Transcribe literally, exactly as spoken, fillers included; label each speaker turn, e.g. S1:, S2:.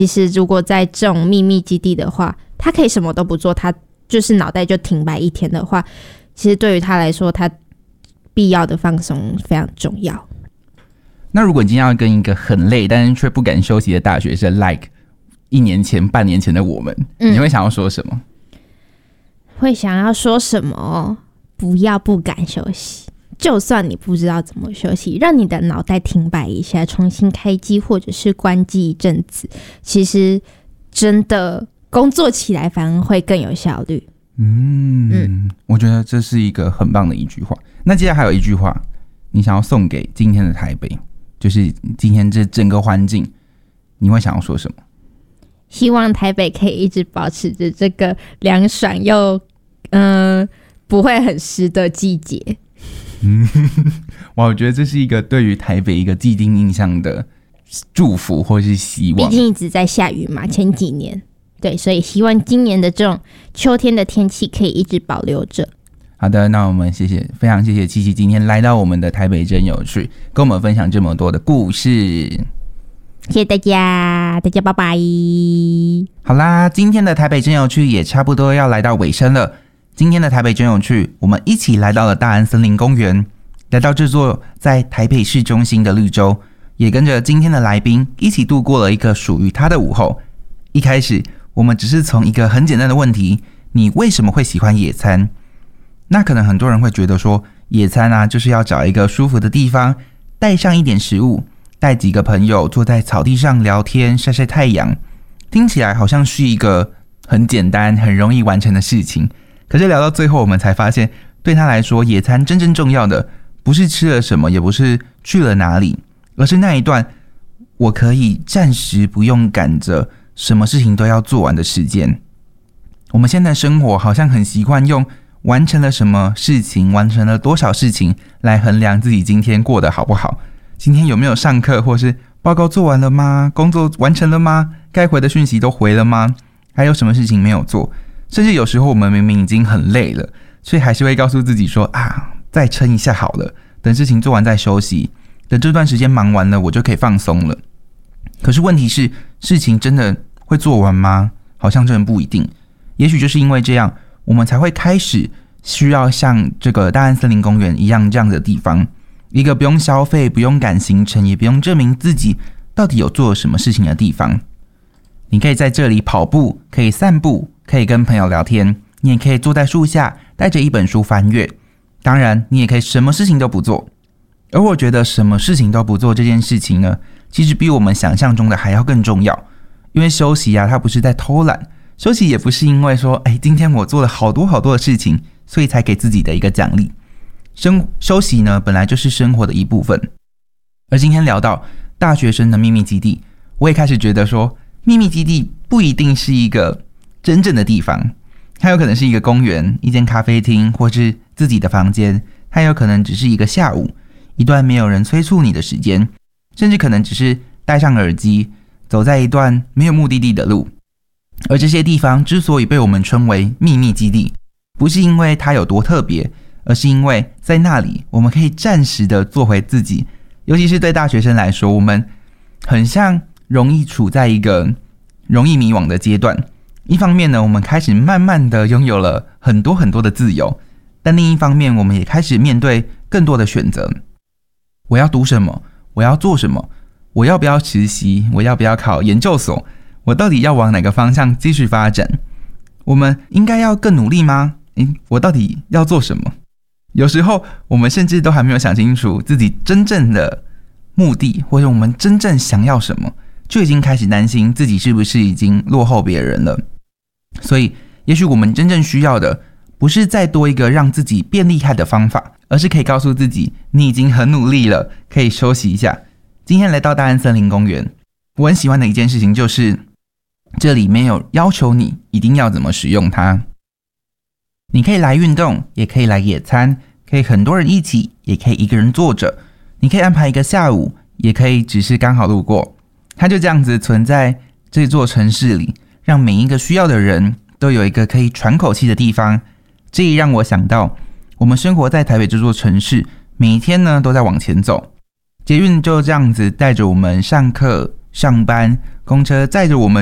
S1: 其实如果在这种秘密基地的话，他可以什么都不做，他就是脑袋就停摆一天的话，其实对于他来说，他必要的放松非常重要。
S2: 那如果你今天要跟一个很累但是却不敢休息的大学生 like 一年前半年前的我们、嗯、你会想要说什么？
S1: 会想要说什么？不要不敢休息，就算你不知道怎么休息，让你的脑袋停摆一下，重新开机或者是关机一阵子，其实真的工作起来反而会更有效率。 嗯, 嗯
S2: 我觉得这是一个很棒的一句话。那接下来还有一句话你想要送给今天的台北，就是今天这整个环境，你会想要说什么？
S1: 希望台北可以一直保持着这个凉爽又嗯、呃、不会很湿的季节。
S2: 嗯，哇，我觉得这是一个对于台北一个既定印象的祝福或是希望。
S1: 毕竟一直在下雨嘛，前几年，对，所以希望今年的这种秋天的天气可以一直保留着。
S2: 好的，那我们谢谢，非常谢谢七七今天来到我们的台北真有趣，跟我们分享这么多的故事。
S1: 谢谢大家，大家拜拜。
S2: 好啦，今天的台北真有趣也差不多要来到尾声了。今天的台北真有趣，我们一起来到了大安森林公园，来到这座在台北市中心的绿洲，也跟着今天的来宾一起度过了一个属于他的午后。一开始我们只是从一个很简单的问题，你为什么会喜欢野餐？那可能很多人会觉得说，野餐啊就是要找一个舒服的地方，带上一点食物，带几个朋友坐在草地上聊天晒晒太阳，听起来好像是一个很简单很容易完成的事情。可是聊到最后我们才发现，对他来说野餐真正重要的不是吃了什么，也不是去了哪里，而是那一段我可以暂时不用赶着什么事情都要做完的时间。我们现在生活好像很习惯用完成了什么事情，完成了多少事情来衡量自己今天过得好不好，今天有没有上课，或是报告做完了吗？工作完成了吗？该回的讯息都回了吗？还有什么事情没有做？甚至有时候我们明明已经很累了，所以还是会告诉自己说啊，再撑一下好了，等事情做完再休息，等这段时间忙完了我就可以放松了。可是问题是，事情真的会做完吗？好像真的不一定。也许就是因为这样，我们才会开始需要像这个大安森林公园一样这样的地方，一个不用消费，不用赶行程，也不用证明自己到底有做了什么事情的地方。你可以在这里跑步，可以散步，可以跟朋友聊天，你也可以坐在树下带着一本书翻阅，当然你也可以什么事情都不做。而我觉得什么事情都不做这件事情呢，其实比我们想象中的还要更重要。因为休息啊，它不是在偷懒，休息也不是因为说哎，今天我做了好多好多的事情，所以才给自己的一个奖励。生休息呢，本来就是生活的一部分。而今天聊到大学生的秘密基地，我也开始觉得说，秘密基地不一定是一个真正的地方，它有可能是一个公园，一间咖啡厅，或是自己的房间，它有可能只是一个下午，一段没有人催促你的时间，甚至可能只是戴上耳机，走在一段没有目的地的路。而这些地方之所以被我们称为秘密基地，不是因为它有多特别，而是因为在那里我们可以暂时的做回自己。尤其是对大学生来说，我们很像容易处在一个容易迷惘的阶段。一方面呢，我们开始慢慢的拥有了很多很多的自由，但另一方面我们也开始面对更多的选择。我要读什么？我要做什么？我要不要实习？我要不要考研究所？我到底要往哪个方向继续发展？我们应该要更努力吗？诶，我到底要做什么？有时候我们甚至都还没有想清楚自己真正的目的，或者我们真正想要什么，就已经开始担心自己是不是已经落后别人了。所以也许我们真正需要的不是再多一个让自己变厉害的方法，而是可以告诉自己你已经很努力了，可以休息一下。今天来到大安森林公园，我很喜欢的一件事情就是这里没有要求你一定要怎么使用它。你可以来运动，也可以来野餐，可以很多人一起，也可以一个人坐着。你可以安排一个下午，也可以只是刚好路过。它就这样子存在这座城市里，让每一个需要的人都有一个可以喘口气的地方。这也让我想到，我们生活在台北这座城市，每一天呢都在往前走。捷运就这样子带着我们上课、 上班，公车载着我们